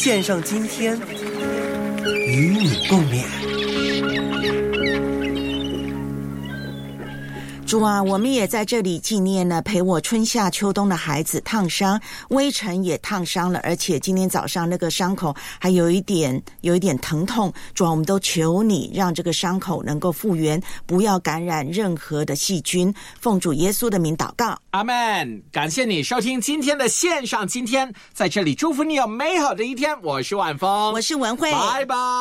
献上今天，与你共勉。 主啊，我们也在这里纪念呢陪我春夏秋冬的孩子烫伤，微尘也烫伤了，而且今天早上那个伤口还有一点疼痛。主啊，我们都求你让这个伤口能够复原，不要感染任何的细菌。奉主耶稣的名祷告， 阿们。感谢你收听今天的线上今天，在这里祝福你有美好的一天。我是晚风， 我是文慧， 拜拜。